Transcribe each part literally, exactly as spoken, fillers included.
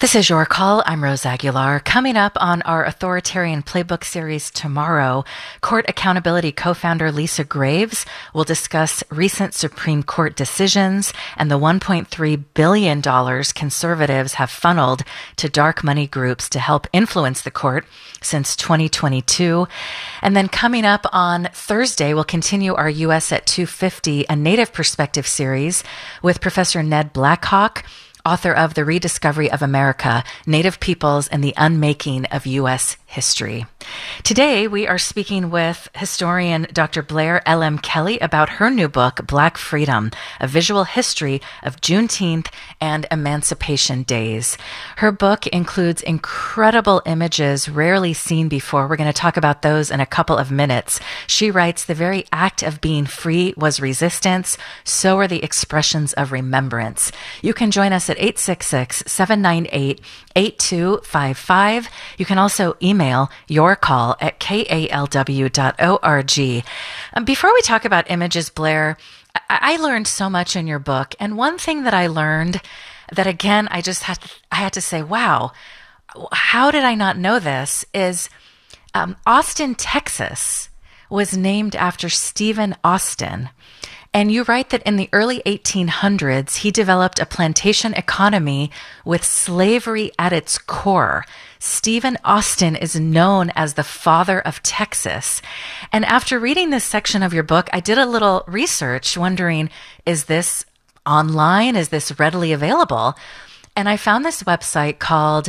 This is Your Call. I'm Rose Aguilar. Coming up on our Authoritarian Playbook series tomorrow, Court Accountability co-founder Lisa Graves will discuss recent Supreme Court decisions and the one point three billion dollars conservatives have funneled to dark money groups to help influence the court since twenty twenty-two. And then coming up on Thursday, we'll continue our U S at two fifty, a Native Perspective series with Professor Ned Blackhawk, author of The Rediscovery of America, Native Peoples and the Unmaking of U S History. Today, we are speaking with historian Doctor Blair L M. Kelly about her new book, Black Freedom, A Visual History of Juneteenth and Emancipation Days. Her book includes incredible images rarely seen before. We're going to talk about those in a couple of minutes. She writes, the very act of being free was resistance. So are the expressions of remembrance. You can join us at eight six six, seven nine eight, eight two five five. You can also email your call at k a l w dot org. Um, before we talk about images, Blair, I-, I learned so much in your book. And one thing that I learned that, again, I just had to, I had to say, wow, how did I not know this, is um, Austin, Texas was named after Stephen Austin. And you write that in the early eighteen hundreds, he developed a plantation economy with slavery at its core. Stephen Austin is known as the father of Texas. And after reading this section of your book, I did a little research wondering, is this online? Is this readily available? And I found this website called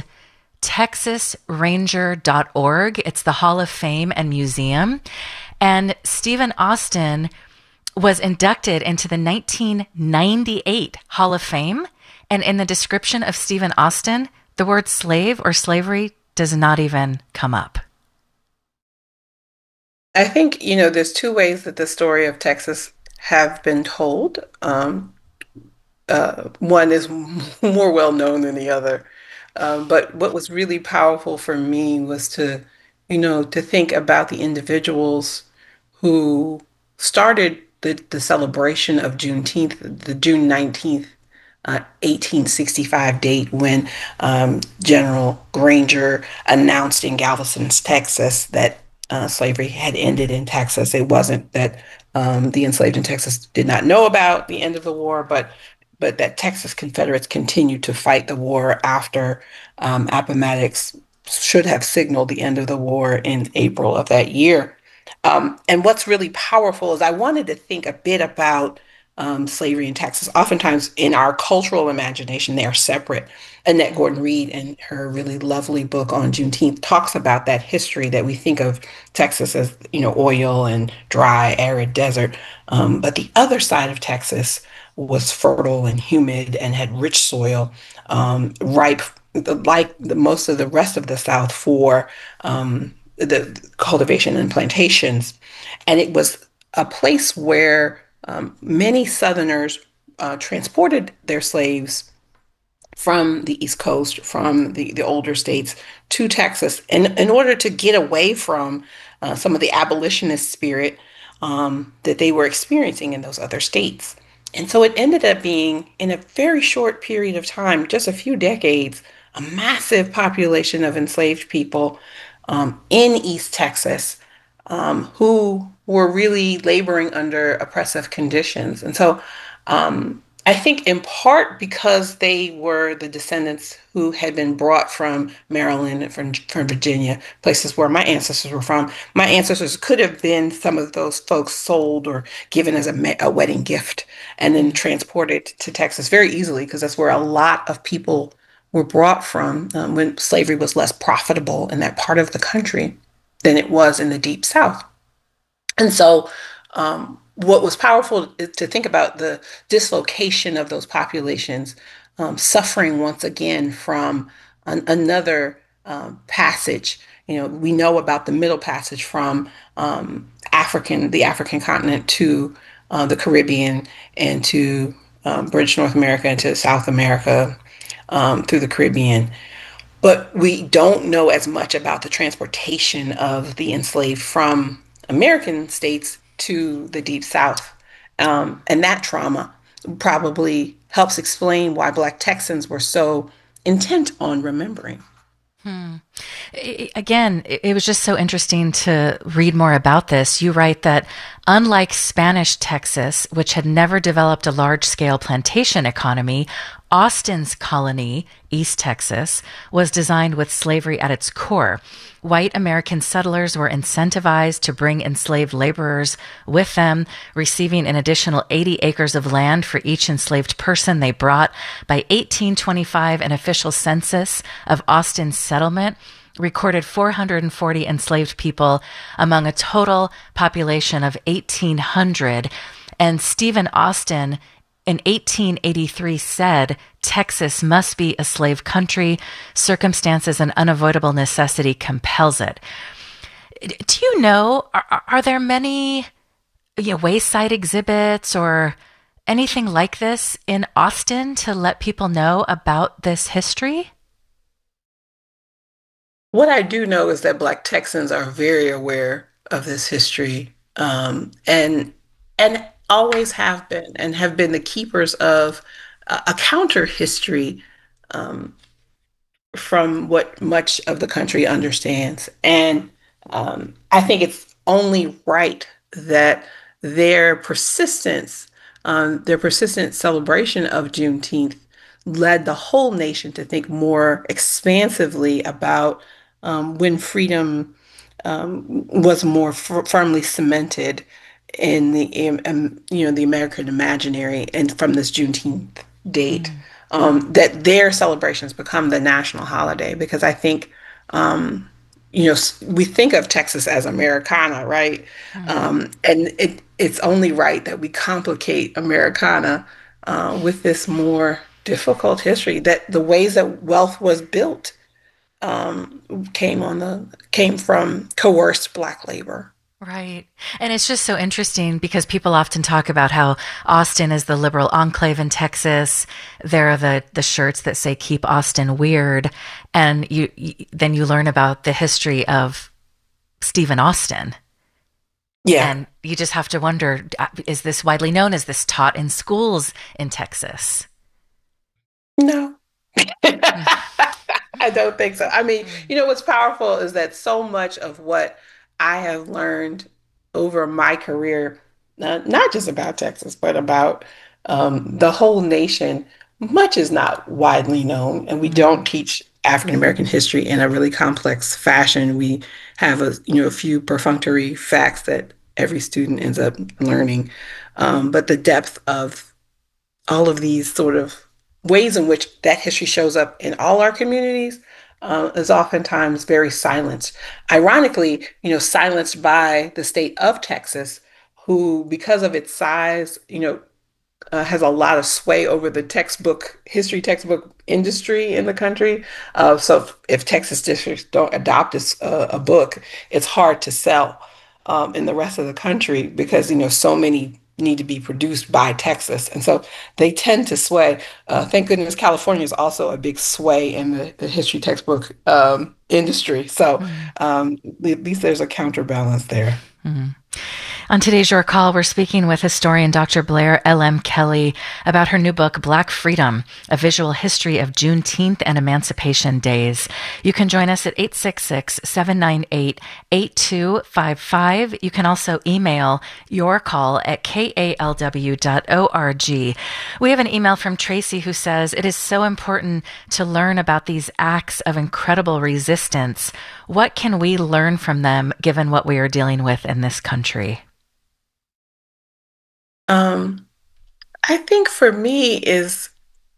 texas ranger dot org. It's the Hall of Fame and Museum. And Stephen Austin was inducted into the nineteen ninety-eight Hall of Fame. And in the description of Stephen Austin, the word slave or slavery does not even come up. I think, you know, there's two ways that the story of Texas have been told. Um, uh, one is more well known than the other. Um, but what was really powerful for me was to, you know, to think about the individuals who started the, the celebration of Juneteenth, the June nineteenth, uh, eighteen sixty-five date when um, General Granger announced in Galveston, Texas, that uh, slavery had ended in Texas. It wasn't that um, the enslaved in Texas did not know about the end of the war, but but that Texas Confederates continued to fight the war after um, Appomattox should have signaled the end of the war in April of that year. Um, and what's really powerful is I wanted to think a bit about um, slavery in Texas. Oftentimes in our cultural imagination, they are separate. Annette Gordon Reed, in her really lovely book on Juneteenth, talks about that history that we think of Texas as, you know, oil and dry, arid desert. Um, but the other side of Texas was fertile and humid and had rich soil, um, ripe, like the, most of the rest of the South, for um, the cultivation and plantations. And it was a place where um, many Southerners uh, transported their slaves from the East Coast, from the, the older states to Texas, in, in order to get away from uh, some of the abolitionist spirit um, that they were experiencing in those other states. And so it ended up being, in a very short period of time, just a few decades, a massive population of enslaved people um, in East Texas um, who were really laboring under oppressive conditions. And so um, I think in part because they were the descendants who had been brought from Maryland and from, from Virginia, places where my ancestors were from. My ancestors could have been some of those folks sold or given as a, a wedding gift and then transported to Texas very easily, because that's where a lot of people were brought from um, when slavery was less profitable in that part of the country than it was in the Deep South. And so um, what was powerful is to think about the dislocation of those populations um, suffering once again from an, another um, passage. You know, we know about the Middle Passage from um, African, the African continent to uh, the Caribbean and to um, British North America and to South America um, through the Caribbean. But we don't know as much about the transportation of the enslaved from American states to the Deep South. Um, and that trauma probably helps explain why Black Texans were so intent on remembering. Hmm. I- Again, it it was just so interesting to read more about this. You write that unlike Spanish Texas, which had never developed a large scale plantation economy, Austin's colony, East Texas, was designed with slavery at its core. White American settlers were incentivized to bring enslaved laborers with them, receiving an additional eighty acres of land for each enslaved person they brought. By eighteen twenty-five, an official census of Austin's settlement recorded four hundred forty enslaved people among a total population of eighteen hundred. And Stephen Austin in eighteen eighty-three said, Texas must be a slave country. Circumstances and unavoidable necessity compels it. Do you know, are, are there many you know, wayside exhibits or anything like this in Austin to let people know about this history? What I do know is that Black Texans are very aware of this history, um, and and always have been, and have been the keepers of a, a counter history, um, from what much of the country understands. And um, I think it's only right that their persistence, um, their persistent celebration of Juneteenth led the whole nation to think more expansively about um, when freedom um, was more f- firmly cemented in the um, you know the American imaginary, and from this Juneteenth date, Mm, um, that their celebrations become the national holiday. Because I think um, you know we think of Texas as Americana, right? mm. Um, and it it's only right that we complicate Americana uh, with this more difficult history, that the ways that wealth was built um, came on the came from coerced black labor. Right. And it's just so interesting because people often talk about how Austin is the liberal enclave in Texas. There are the, the shirts that say keep Austin weird. And you, you then you learn about the history of Stephen Austin. Yeah. And you just have to wonder, uh, is this widely known? Is this taught in schools in Texas? No. I don't think so. I mean, Mm, you know, what's powerful is that so much of what I have learned over my career, uh, not just about Texas, but about um, the whole nation, much is not widely known, and we don't mm, teach African American history in a really complex fashion. We have a, you know, a few perfunctory facts that every student ends up learning, um, but the depth of all of these sort of ways in which that history shows up in all our communities uh, is oftentimes very silenced. Ironically, you know, silenced by the state of Texas, who, because of its size, you know, uh, has a lot of sway over the textbook, history textbook industry in the country. Uh, so if, if Texas districts don't adopt this, uh, a book, it's hard to sell um, in the rest of the country because, you know, so many need to be produced by Texas. And so they tend to sway. Uh, thank goodness California is also a big sway in the, the history textbook um, industry. So mm, um, at least there's a counterbalance there. mm. On today's Your Call, we're speaking with historian Doctor Blair L M. Kelly about her new book, Black Freedom, A Visual History of Juneteenth and Emancipation Days. You can join us at eight six six, seven nine eight, eight two five five. You can also email your call at kalw dot org. We have an email from Tracy who says, it is so important to learn about these acts of incredible resistance. What can we learn from them given what we are dealing with in this country? Um, I think for me is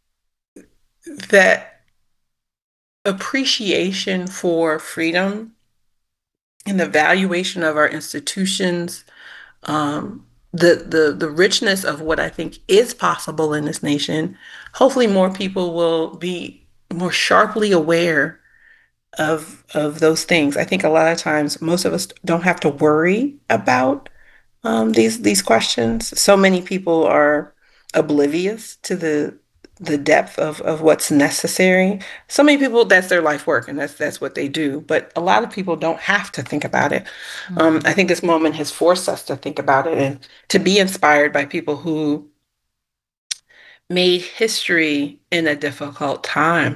that appreciation for freedom and the valuation of our institutions, um, the the the richness of what I think is possible in this nation. Hopefully, more people will be more sharply aware of of those things. I think a lot of times most of us don't have to worry about um, these these questions. So many people are oblivious to the the depth of, of what's necessary. So many people, that's their life work and that's that's what they do. But a lot of people don't have to think about it. Um, Mm, I think this moment has forced us to think about it and to be inspired by people who made history in a difficult time.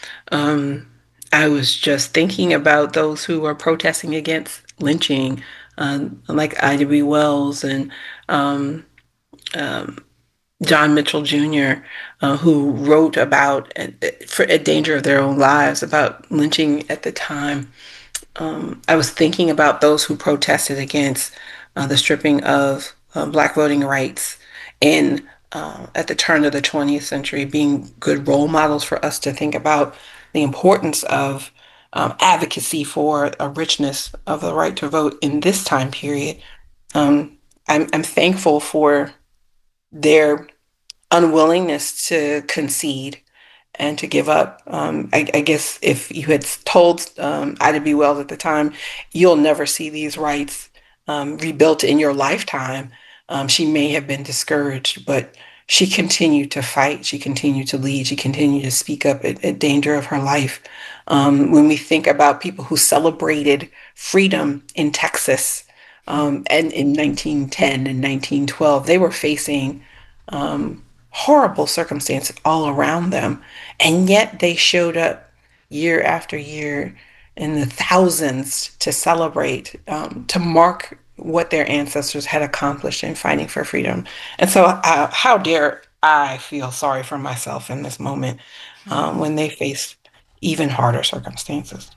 Um, I was just thinking about those who were protesting against lynching, um, like Ida B. Wells and um, um, John Mitchell Junior, uh, who wrote about, uh, for a danger of their own lives, about lynching at the time. Um, I was thinking about those who protested against uh, the stripping of uh, Black voting rights and uh, at the turn of the twentieth century, being good role models for us to think about the importance of um, advocacy for a richness of the right to vote in this time period. Um, I'm, I'm thankful for their unwillingness to concede and to give up. Um, I, I guess if you had told um, Ida B. Wells at the time, you'll never see these rights um, rebuilt in your lifetime, um, she may have been discouraged, but she continued to fight. She continued to lead. She continued to speak up at, at danger of her life. Um, when we think about people who celebrated freedom in Texas um, and in nineteen ten and nineteen twelve, they were facing um, horrible circumstances all around them. And yet they showed up year after year in the thousands to celebrate, um, to mark what their ancestors had accomplished in fighting for freedom. And so, uh, how dare I feel sorry for myself in this moment um, when they face even harder circumstances?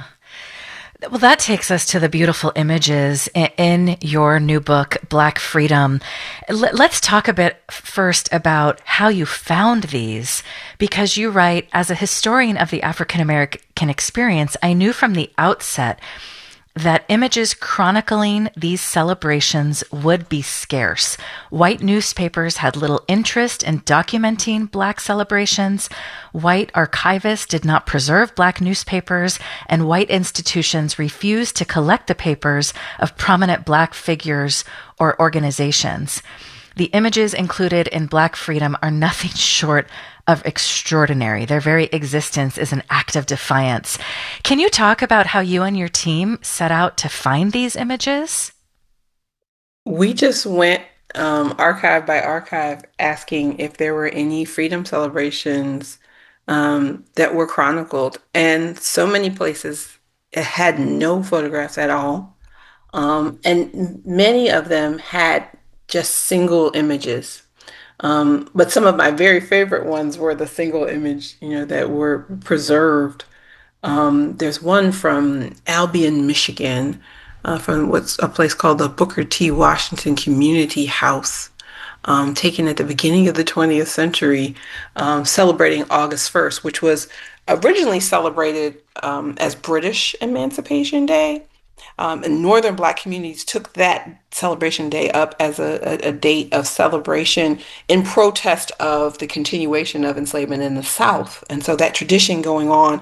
Well, that takes us to the beautiful images in your new book, Black Freedom. Let's talk a bit first about how you found these, because you write, as a historian of the African American experience, I knew from the outset that images chronicling these celebrations would be scarce. White newspapers had little interest in documenting Black celebrations. White archivists did not preserve Black newspapers, and white institutions refused to collect the papers of prominent Black figures or organizations. The images included in Black Freedom are nothing short of extraordinary. Their very existence is an act of defiance. Can you talk about how you and your team set out to find these images? We just went um, archive by archive asking if there were any freedom celebrations um, that were chronicled. And so many places it had no photographs at all. Um, and many of them had just single images. Um, but some of my very favorite ones were the single image, you know, that were preserved. Um, there's one from Albion, Michigan, uh, from what's a place called the Booker T. Washington Community House, um, taken at the beginning of the twentieth century, um, celebrating August first, which was originally celebrated um, as British Emancipation Day. Um, and Northern Black communities took that celebration day up as a, a, a date of celebration in protest of the continuation of enslavement in the South. And so that tradition going on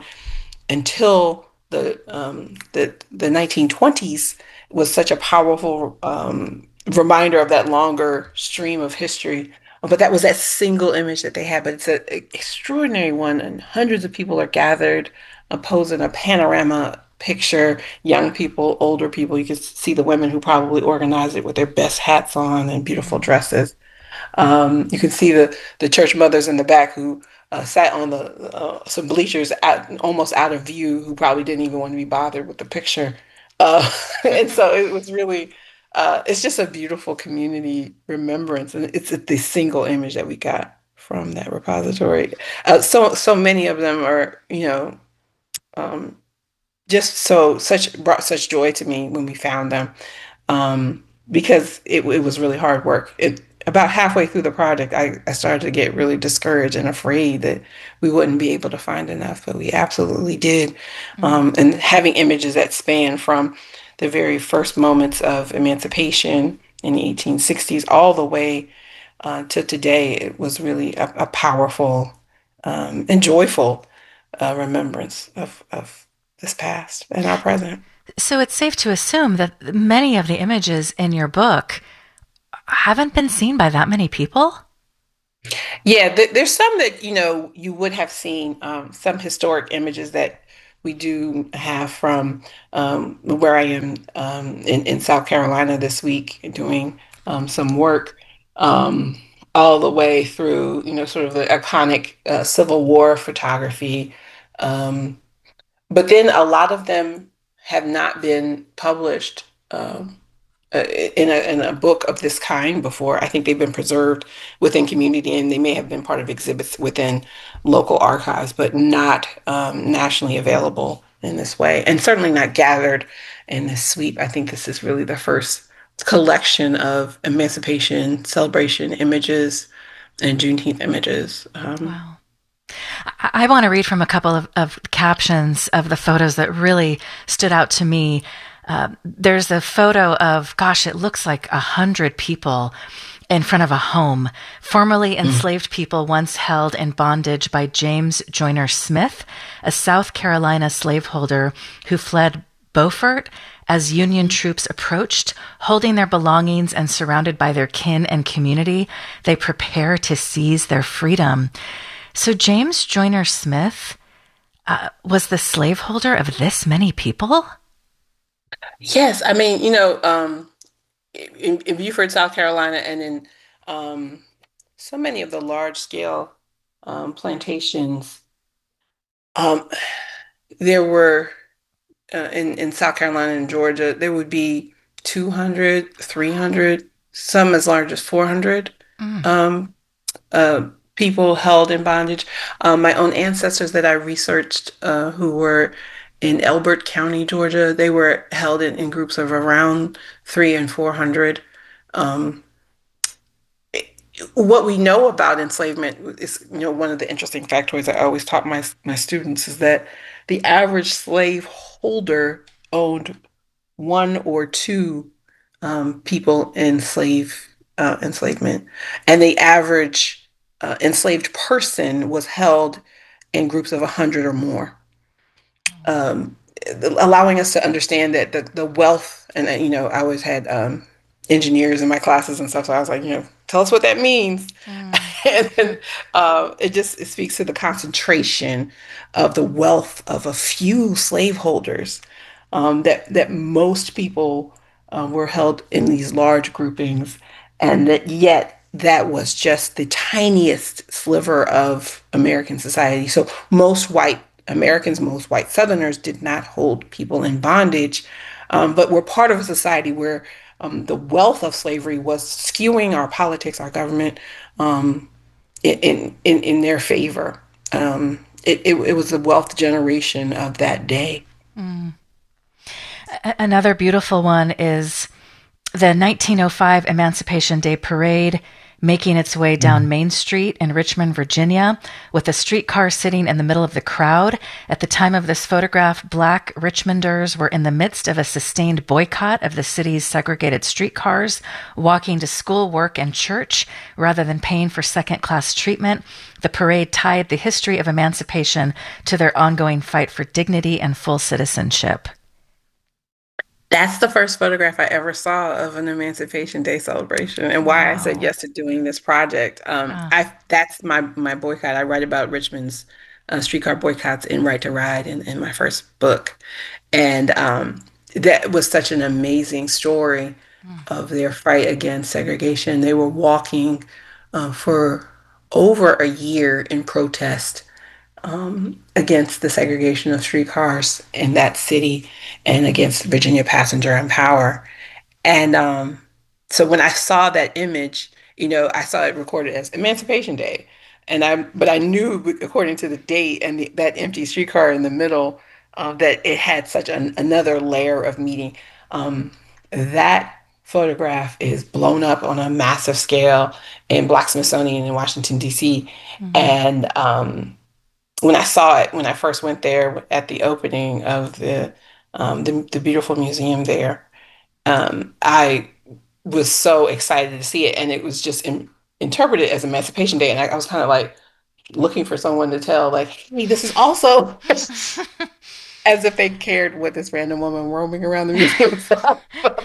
until the um, the the nineteen twenties was such a powerful um, reminder of that longer stream of history. But that was that single image that they had. But it's an extraordinary one, and hundreds of people are gathered, uh, posing a panorama picture. Young people, older people. You can see the women who probably organized it with their best hats on and beautiful dresses. Um, you can see the the church mothers in the back who uh, sat on the uh, some bleachers out, almost out of view, who probably didn't even want to be bothered with the picture. Uh, and so it was really, uh, it's just a beautiful community remembrance, and it's the single image that we got from that repository. Uh, so so many of them are, you know, um, just so such brought such joy to me when we found them um, because it, it was really hard work. It, about halfway through the project, I, I started to get really discouraged and afraid that we wouldn't be able to find enough, but we absolutely did. Um, and having images that span from the very first moments of emancipation in the eighteen sixties all the way uh, to today, it was really a, a powerful um, and joyful uh, remembrance of, of this past and our present. So it's safe to assume that many of the images in your book haven't been seen by that many people? Yeah, th there's some that, you know, you would have seen, um, some historic images that we do have from um, where I am um, in, in South Carolina this week doing um, some work um, all the way through, you know, sort of the iconic uh, Civil War photography Um, but then a lot of them have not been published um, uh, in a, in a book of this kind before. I think they've been preserved within community and they may have been part of exhibits within local archives, but not um, nationally available in this way, and certainly not gathered in this sweep. I think this is really the first collection of emancipation celebration images and Juneteenth images. Um, Wow. I, I want to read from a couple of, of captions of the photos that really stood out to me. Uh, there's a photo of, gosh, it looks like a hundred people in front of a home. Formerly enslaved people once held in bondage by James Joyner Smith, a South Carolina slaveholder who fled Beaufort as Union troops approached, holding their belongings and surrounded by their kin and community. They prepare to seize their freedom. So James Joyner Smith uh, was the slaveholder of this many people? yes, I mean, you know, um, in, in Beaufort, South Carolina, and in um, so many of the large scale um, plantations, um, there were uh, in, in South Carolina and Georgia, there would be two hundred, three hundred, some as large as four hundred Mm. um, uh, people held in bondage. Um, my own ancestors that I researched uh, who were in Elbert County, Georgia, they were held in, in groups of around three and four hundred. Um, what we know about enslavement is, you know, one of the interesting factoids I always taught my my students is that the average slave holder owned one or two um, people in slave uh, enslavement, and the average uh, enslaved person was held in groups of a hundred or more, um, allowing us to understand that the, the wealth, and uh, you know, I always had um, engineers in my classes and stuff, so I was like, you know, tell us what that means. Mm. And then uh, it just it speaks to the concentration of the wealth of a few slaveholders, um, that that most people uh, were held in these large groupings, and that yet that was just the tiniest sliver of American society. So most white Americans, most white Southerners did not hold people in bondage, um, but were part of a society where um, the wealth of slavery was skewing our politics, our government, um, in, in in their favor. Um, it, it, it was the wealth generation of that day. Mm. A- Another beautiful one is the nineteen oh five Emancipation Day Parade making its way down Main Street in Richmond, Virginia, with a streetcar sitting in the middle of the crowd. At the time of this photograph, Black Richmonders were in the midst of a sustained boycott of the city's segregated streetcars, walking to school, work, and church rather than paying for second class treatment. The parade tied the history of emancipation to their ongoing fight for dignity and full citizenship. That's the first photograph I ever saw of an Emancipation Day celebration, and why I said Wow. yes to doing this project. Um, Ah. I that's my my boycott. I write about Richmond's uh, streetcar boycotts in Right to Ride in, in my first book, and um, that was such an amazing story Mm. of their fight against segregation. They were walking uh, for over a year in protest um, against the segregation of streetcars in that city and against Virginia Passenger and Power. And um, so when I saw that image, you know, I saw it recorded as Emancipation Day. And I, but I knew according to the date and the, that empty streetcar in the middle, uh, that it had such an, another layer of meaning. Um, that photograph is blown up on a massive scale in Black Smithsonian in Washington, D C. Mhm. And um, when I saw it when I first went there at the opening of the um, the, the beautiful museum there, um, I was so excited to see it, and it was just in, interpreted as Emancipation Day, and I, I was kind of like looking for someone to tell, like, hey, this is also as if they cared what this random woman roaming around the museum thought.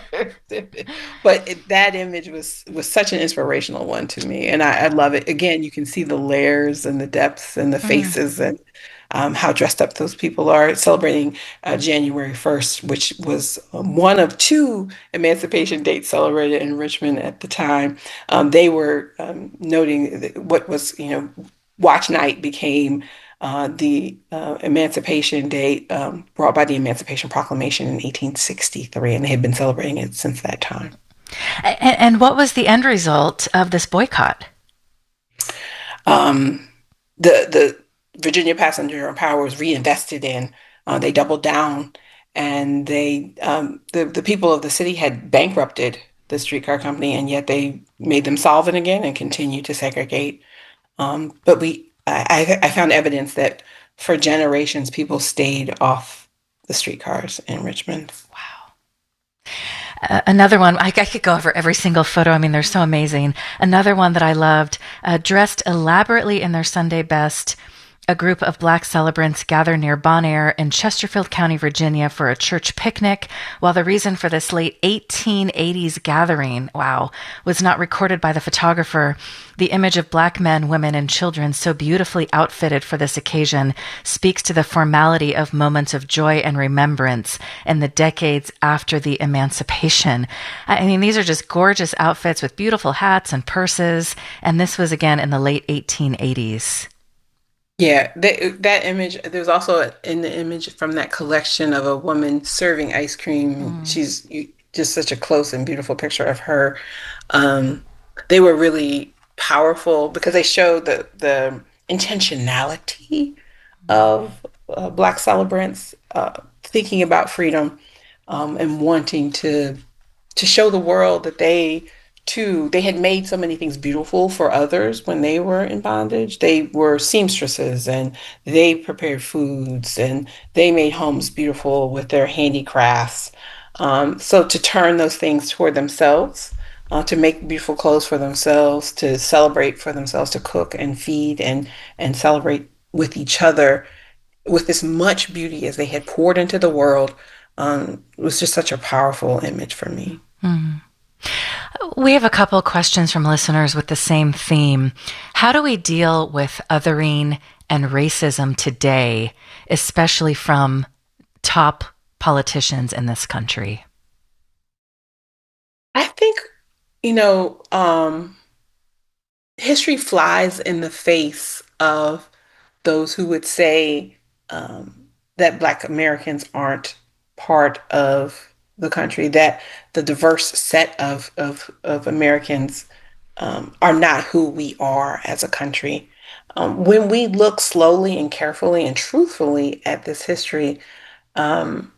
But it, that image was was such an inspirational one to me, and I, I love it. Again, you can see the layers and the depths and the Mm. faces and um, how dressed up those people are celebrating uh, January first, which was um, one of two emancipation dates celebrated in Richmond at the time. Um, they were um, noting that what was, you know, Watch Night became uh, the uh, Emancipation Day um, brought by the Emancipation Proclamation in eighteen sixty-three, and they had been celebrating it since that time. And, and what was the end result of this boycott? Um, the the Virginia Passenger Power was reinvested in. Uh, they doubled down, and they um, the the people of the city had bankrupted the streetcar company, and yet they made them solvent again and continue to segregate. Um, but we, I, I found evidence that for generations, people stayed off the streetcars in Richmond. Wow. Uh, another one, I, I could go over every single photo. I mean, they're so amazing. Another one that I loved, uh, dressed elaborately in their Sunday best, a group of Black celebrants gather near Bon Air in Chesterfield County, Virginia for a church picnic. While the reason for this late eighteen eighties gathering, wow, was not recorded by the photographer, the image of Black men, women, and children so beautifully outfitted for this occasion speaks to the formality of moments of joy and remembrance in the decades after the emancipation. I mean, these are just gorgeous outfits with beautiful hats and purses. And this was again in the late eighteen eighties. Yeah, that that image. There's also in the image from that collection of a woman serving ice cream. Mm. She's you- just such a close and beautiful picture of her. Um, they were really powerful because they showed the the intentionality of uh, Black celebrants uh, thinking about freedom um, and wanting to to show the world that they too they had made so many things beautiful for others when they were in bondage. They were seamstresses and they prepared foods and they made homes beautiful with their handicrafts. Um, so to turn those things toward themselves, uh, to make beautiful clothes for themselves, to celebrate for themselves, to cook and feed and and celebrate with each other with as much beauty as they had poured into the world, um, was just such a powerful image for me. Mm. We have a couple of questions from listeners with the same theme. How do we deal with othering and racism today, especially from top politicians in this country? I think, you know, um, history flies in the face of those who would say um, that Black Americans aren't part of the country, that the diverse set of of, of Americans um, are not who we are as a country. Um, when we look slowly and carefully and truthfully at this history, um,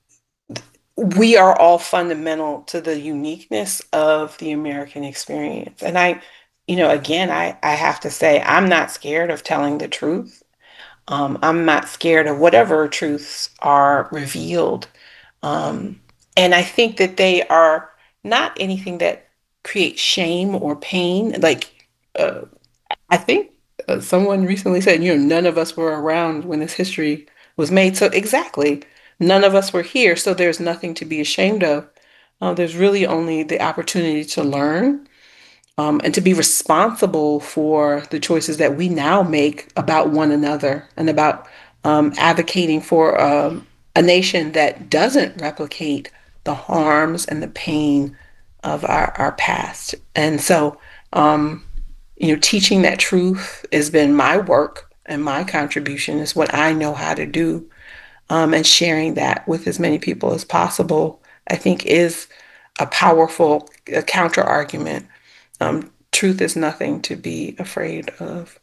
we are all fundamental to the uniqueness of the American experience. And I, you know, again, I, I have to say, I'm not scared of telling the truth. Um, I'm not scared of whatever truths are revealed. Um, and I think that they are not anything that creates shame or pain. Like, uh, I think uh, someone recently said, you know, none of us were around when this history was made. So, exactly, none of us were here. So, there's nothing to be ashamed of. Uh, there's really only the opportunity to learn um, and to be responsible for the choices that we now make about one another and about um, advocating for um, a nation that doesn't replicate the harms and the pain of our, our past. And so, um, you know, teaching that truth has been my work and my contribution is what I know how to do. Um, and sharing that with as many people as possible, I think is a powerful uh, counter argument. Um, truth is nothing to be afraid of.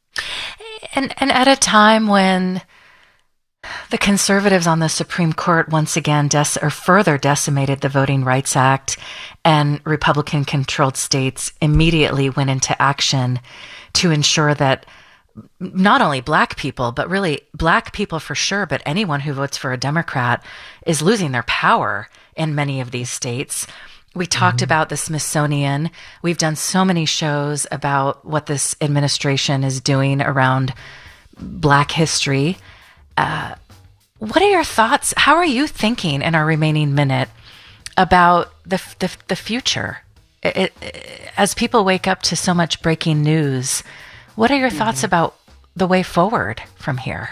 And and at a time when the conservatives on the Supreme Court once again dec- or further decimated the Voting Rights Act, and Republican controlled states immediately went into action to ensure that not only Black people, but really Black people for sure, but anyone who votes for a Democrat is losing their power in many of these states. We talked Mhm. about the Smithsonian. We've done so many shows about what this administration is doing around Black history. Uh, what are your thoughts? How are you thinking in our remaining minute about the the, the future? It, it, as people wake up to so much breaking news, what are your thoughts Mhm. about the way forward from here?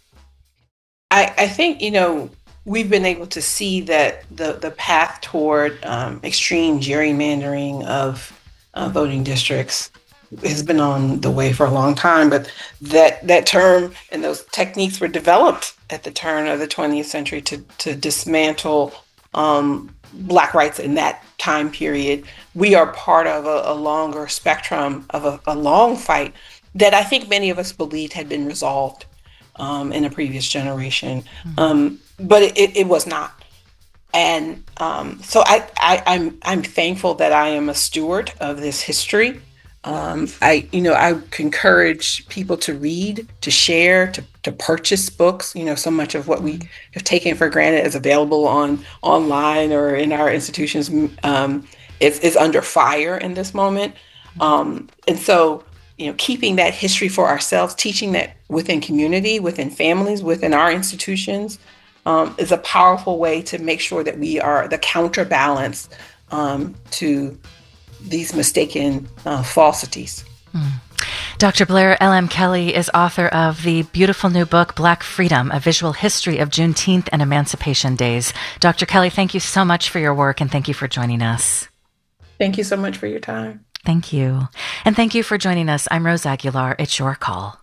I, I think, you know, we've been able to see that the, the path toward um, extreme gerrymandering of uh, voting districts has been on the way for a long time, but that that term and those techniques were developed at the turn of the twentieth century to to dismantle um, Black rights in that time period. We are part of a, a longer spectrum of a, a long fight that I think many of us believed had been resolved um, in a previous generation, mm-hmm. um, but it, it, it was not. And um, so I, I, I'm I'm thankful that I am a steward of this history. Um, I you know I encourage people to read, to share, to to purchase books. You know, so much of what we have taken for granted is available on online or in our institutions. Um, is is under fire in this moment, um, and so you know, keeping that history for ourselves, teaching that within community, within families, within our institutions. Um, is a powerful way to make sure that we are the counterbalance um, to these mistaken uh, falsities. Mm. Doctor Blair L M. Kelly is author of the beautiful new book, Black Freedom, A Visual History of Juneteenth and Emancipation Days. Doctor Kelly, thank you so much for your work and thank you for joining us. Thank you so much for your time. Thank you. And thank you for joining us. I'm Rose Aguilar. It's your call.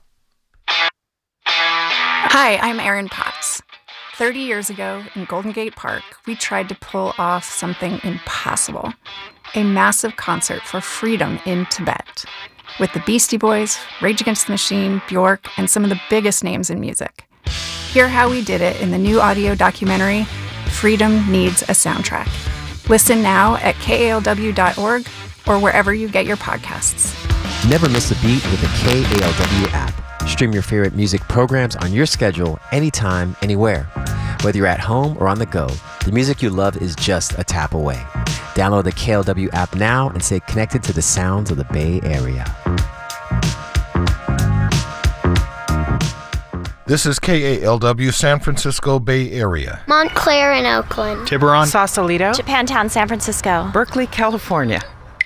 Hi, I'm Erin Potts. thirty years ago in Golden Gate Park, we tried to pull off something impossible, a massive concert for freedom in Tibet, with the Beastie Boys, Rage Against the Machine, Bjork, and some of the biggest names in music. Hear how we did it in the new audio documentary, Freedom Needs a Soundtrack. Listen now at K A L W dot org or wherever you get your podcasts. Never miss a beat with the K A L W app. Stream your favorite music programs on your schedule, anytime, anywhere. Whether you're at home or on the go, the music you love is just a tap away. Download the K L W app now and stay connected to the sounds of the Bay Area. This is K A L W San Francisco Bay Area. Montclair and Oakland. Tiburon. Sausalito. Japantown, San Francisco. Berkeley, California.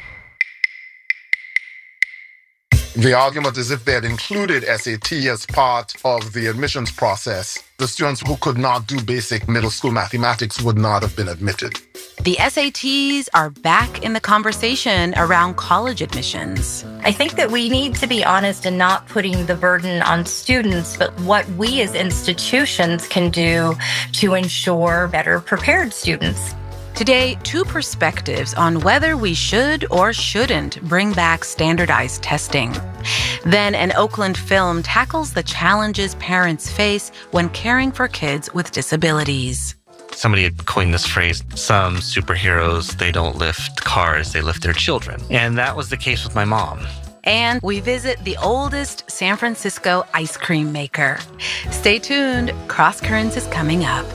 The argument is if they had included S A T as part of the admissions process, the students who could not do basic middle school mathematics would not have been admitted. The S A Ts are back in the conversation around college admissions. I think that we need to be honest and not putting the burden on students, but what we as institutions can do to ensure better prepared students. Today, two perspectives on whether we should or shouldn't bring back standardized testing. Then an Oakland film tackles the challenges parents face when caring for kids with disabilities. Somebody had coined this phrase, some superheroes, they don't lift cars, they lift their children. And that was the case with my mom. And we visit the oldest San Francisco ice cream maker. Stay tuned, Cross Currents is coming up.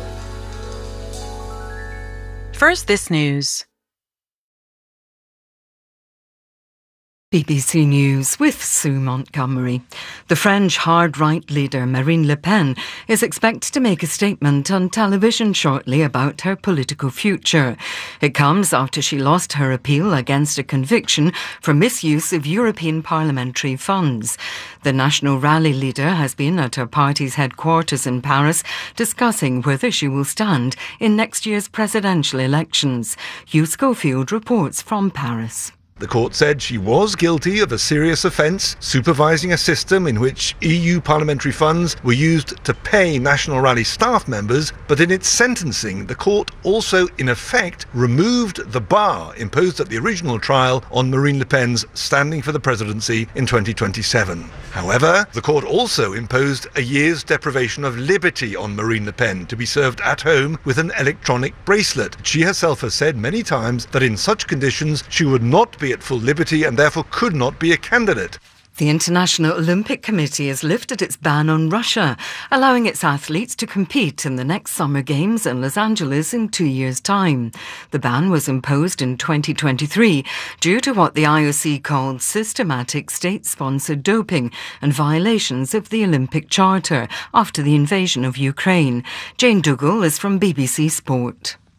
First, this news. B B C News with Sue Montgomery. The French hard-right leader Marine Le Pen is expected to make a statement on television shortly about her political future. It comes after she lost her appeal against a conviction for misuse of European parliamentary funds. The National Rally leader has been at her party's headquarters in Paris discussing whether she will stand in next year's presidential elections. Hugh Schofield reports from Paris. The court said she was guilty of a serious offence, supervising a system in which E U parliamentary funds were used to pay National Rally staff members, but in its sentencing, the court also, in effect, removed the bar imposed at the original trial on Marine Le Pen's standing for the presidency in twenty twenty-seven. However, the court also imposed a year's deprivation of liberty on Marine Le Pen to be served at home with an electronic bracelet. She herself has said many times that in such conditions she would not be at full liberty and therefore could not be a candidate. The International Olympic Committee has lifted its ban on Russia, allowing its athletes to compete in the next Summer Games in Los Angeles in two years' time. The ban was imposed in twenty twenty-three due to what the I O C called systematic state-sponsored doping and violations of the Olympic Charter after the invasion of Ukraine. Jane Dougal is from B B C Sport.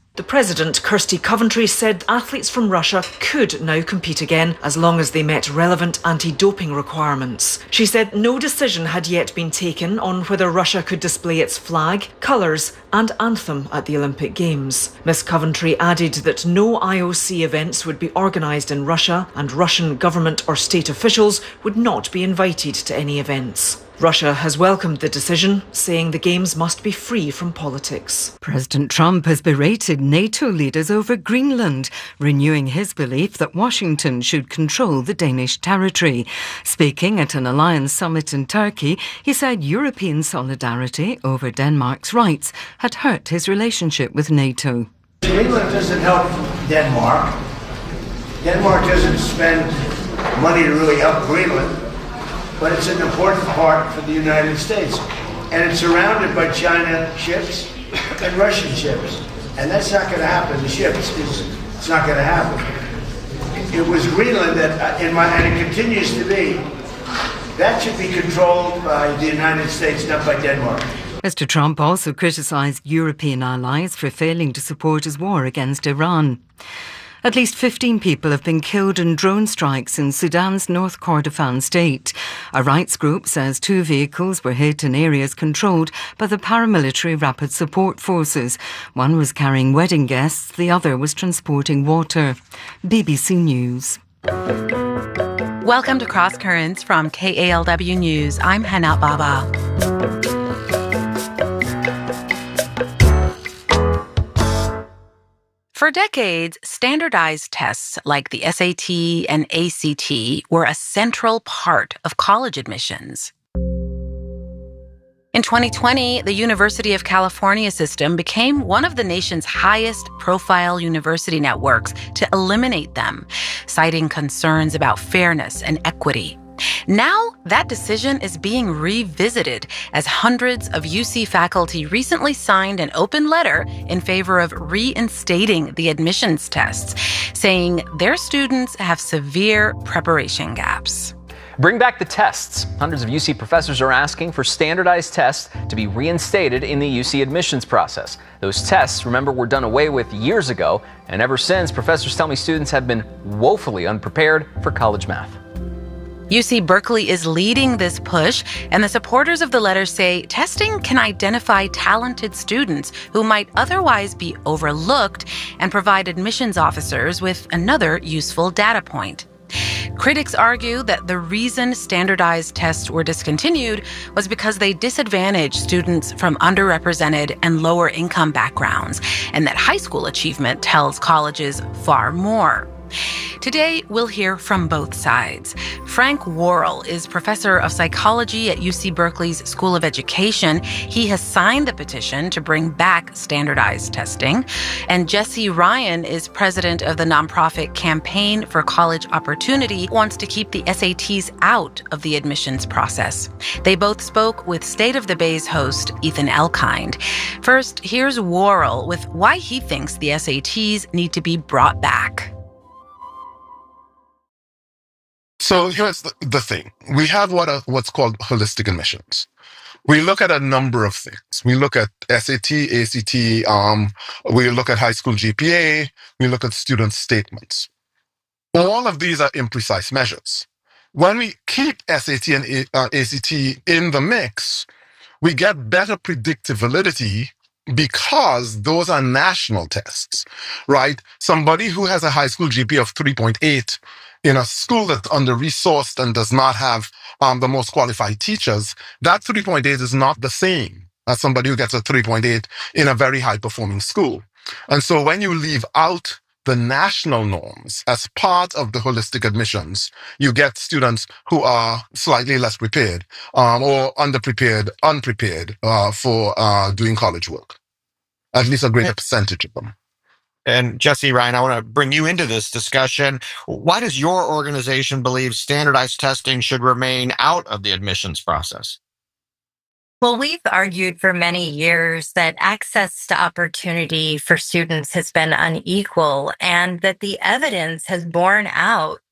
The president, Kirsty Coventry, said athletes from Russia could now compete again as long as they met relevant anti-doping requirements. She said no decision had yet been taken on whether Russia could display its flag, colours and anthem at the Olympic Games. Miss Coventry added that no I O C events would be organised in Russia and Russian government or state officials would not be invited to any events. Russia has welcomed the decision, saying the Games must be free from politics. President Trump has berated NATO leaders over Greenland, renewing his belief that Washington should control the Danish territory. Speaking at an alliance summit in Turkey, he said European solidarity over Denmark's rights had hurt his relationship with NATO. Greenland doesn't help Denmark. Denmark doesn't spend money to really help Greenland. But it's an important part for the United States. And it's surrounded by China ships and Russian ships. And that's not going to happen. The ships, is, it's not going to happen. It was Greenland that, in my, and it continues to be, that should be controlled by the United States, not by Denmark. Mister Trump also criticised European allies for failing to support his war against Iran. At least fifteen people have been killed in drone strikes in Sudan's North Kordofan state. A rights group says two vehicles were hit in areas controlled by the paramilitary Rapid Support Forces. One was carrying wedding guests, the other was transporting water. B B C News. Welcome to Cross Currents from K A L W News. I'm Hana Baba. For decades, standardized tests like the S A T and A C T were a central part of college admissions. In twenty twenty, the University of California system became one of the nation's highest-profile university networks to eliminate them, citing concerns about fairness and equity. Now, that decision is being revisited as hundreds of U C faculty recently signed an open letter in favor of reinstating the admissions tests, saying their students have severe preparation gaps. Bring back the tests. Hundreds of U C professors are asking for standardized tests to be reinstated in the U C admissions process. Those tests, remember, were done away with years ago, and ever since, professors tell me students have been woefully unprepared for college math. U C Berkeley is leading this push, and the supporters of the letter say testing can identify talented students who might otherwise be overlooked and provide admissions officers with another useful data point. Critics argue that the reason standardized tests were discontinued was because they disadvantaged students from underrepresented and lower income backgrounds, and that high school achievement tells colleges far more. Today, we'll hear from both sides. Frank Worrell is professor of psychology at U C Berkeley's School of Education. He has signed the petition to bring back standardized testing. And Jesse Ryan is president of the nonprofit Campaign for College Opportunity, wants to keep the S A Ts out of the admissions process. They both spoke with State of the Bay's host, Ethan Elkind. First, here's Worrell with why he thinks the S A Ts need to be brought back. So here's the, the thing. We have what are, what's called holistic admissions. We look at a number of things. We look at S A T, A C T, um, we look at high school G P A, we look at student statements. All of these are imprecise measures. When we keep S A T and A, uh, A C T in the mix, we get better predictive validity because those are national tests, right? Somebody who has a high school G P A of three point eight in a school that's under-resourced and does not have um, the most qualified teachers, that three point eight is not the same as somebody who gets a three point eight in a very high-performing school. And so when you leave out the national norms as part of the holistic admissions, you get students who are slightly less prepared um, or underprepared, unprepared uh, for uh, doing college work, at least a greater percentage of them. And Jesse, Ryan, I want to bring you into this discussion. Why does your organization believe standardized testing should remain out of the admissions process? Well, we've argued for many years that access to opportunity for students has been unequal and that the evidence has borne out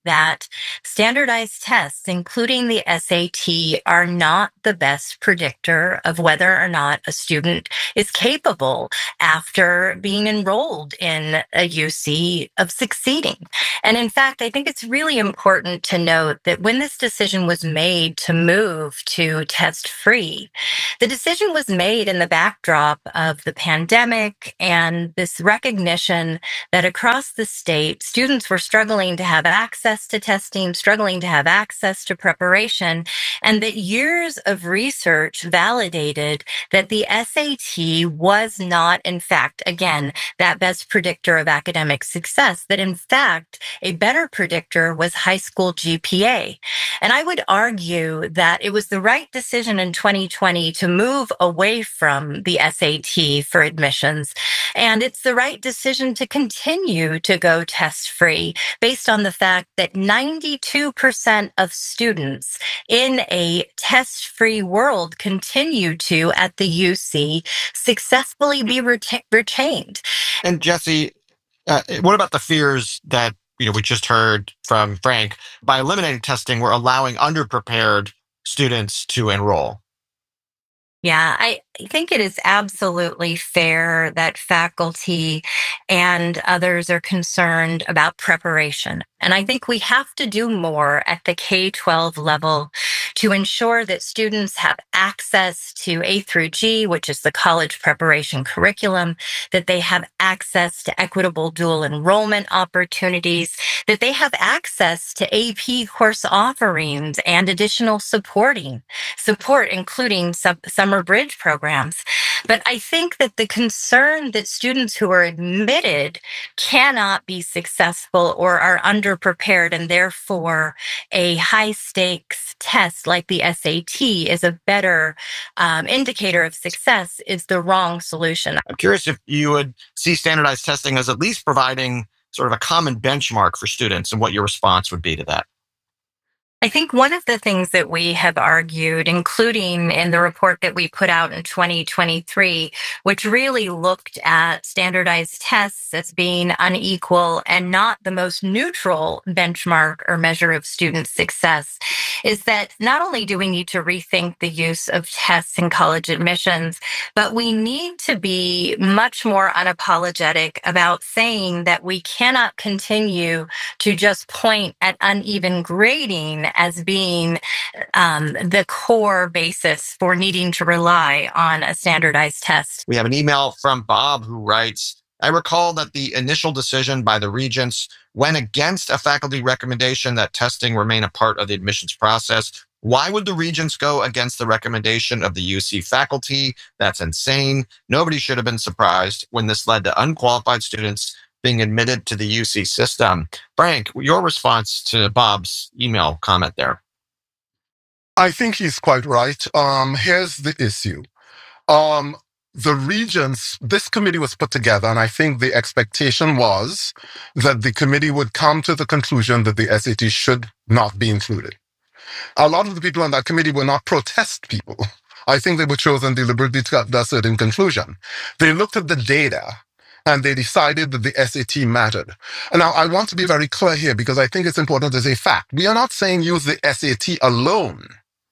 that standardized tests, including the S A T, are not the best predictor of whether or not a student is capable after being enrolled in a U C of succeeding. And in fact, I think it's really important to note that when this decision was made to move to test-free, the decision was made in the backdrop of the pandemic and this recognition that across the state, students were struggling to have access to testing, struggling to have access to preparation, and that years of research validated that the S A T was not, in fact, again, that best predictor of academic success, that in fact, a better predictor was high school G P A. And I would argue that it was the right decision in twenty twenty to move away from the S A T for admissions. And it's the right decision to continue to go test-free based on the fact that ninety-two percent of students in a test-free world continue to, at the U C, successfully be reta- retained. And Jesse, uh, what about the fears that you know we just heard from Frank? By eliminating testing, we're allowing underprepared students to enroll. Yeah, I think it is absolutely fair that faculty and others are concerned about preparation. And I think we have to do more at the K twelve level to ensure that students have access to A through G, which is the college preparation curriculum, that they have access to equitable dual enrollment opportunities, that they have access to A P course offerings and additional supporting support, including some summer bridge programs. But I think that the concern that students who are admitted cannot be successful or are underprepared, and therefore a high stakes test like the S A T is a better um, indicator of success, is the wrong solution. I'm curious if you would see standardized testing as at least providing sort of a common benchmark for students and what your response would be to that. I think one of the things that we have argued, including in the report that we put out in twenty twenty-three, which really looked at standardized tests as being unequal and not the most neutral benchmark or measure of student success, is that not only do we need to rethink the use of tests in college admissions, but we need to be much more unapologetic about saying that we cannot continue to just point at uneven grading as being um, the core basis for needing to rely on a standardized test. We have an email from Bob who writes, I recall that the initial decision by the regents went against a faculty recommendation that testing remain a part of the admissions process. Why would the regents go against the recommendation of the U C faculty? That's insane. Nobody should have been surprised when this led to unqualified students being admitted to the U C system. Frank, your response to Bob's email comment there. I think he's quite right. Um, here's the issue. Um, the regents, this committee was put together, and I think the expectation was that the committee would come to the conclusion that the S A T should not be included. A lot of the people on that committee were not protest people. I think they were chosen deliberately to get a certain conclusion. They looked at the data and they decided that the S A T mattered. And now I want to be very clear here because I think it's important to say fact. We are not saying use the S A T alone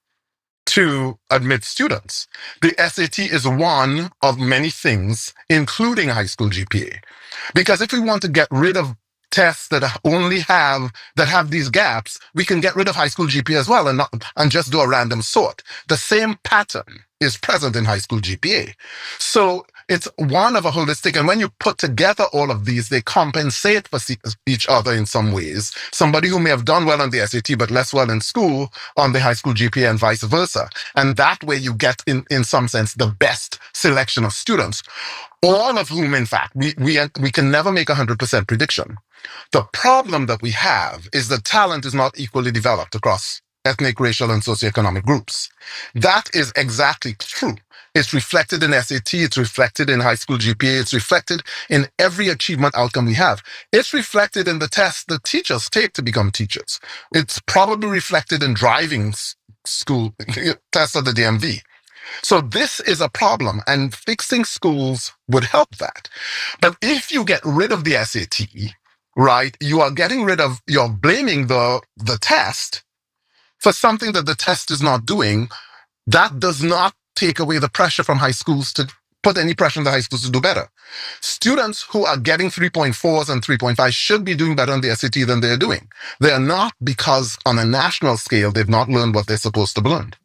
to admit students. The S A T is one of many things, including high school G P A. Because if we want to get rid of tests that only have, that have these gaps, we can get rid of high school G P A as well and not, and just do a random sort. The same pattern is present in high school G P A. So it's one of a holistic, and when you put together all of these, they compensate for each other in some ways. Somebody who may have done well on the S A T but less well in school on the high school G P A and vice versa. And that way you get, in, in some sense, the best selection of students, all of whom, in fact, we, we, we can never make a one hundred percent prediction. The problem that we have is that talent is not equally developed across ethnic, racial, and socioeconomic groups. That is exactly true. It's reflected in S A T, it's reflected in high school G P A, it's reflected in every achievement outcome we have. It's reflected in the tests that teachers take to become teachers. It's probably reflected in driving school tests at the D M V. So this is a problem, and fixing schools would help that. But if you get rid of the S A T, right? You are getting rid of, you're blaming the, the test for something that the test is not doing. That does not take away the pressure from high schools to put any pressure on the high schools to do better. Students who are getting three point fours and three point five should be doing better on the S A T than they're doing. They are not, because on a national scale, they've not learned what they're supposed to have learned.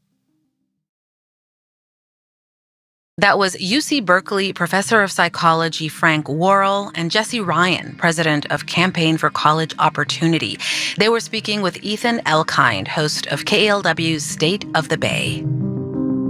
That was U C Berkeley professor of psychology Frank Worrell and Jesse Ryan, president of Campaign for College Opportunity. They were speaking with Ethan Elkind, host of K A L W's State of the Bay.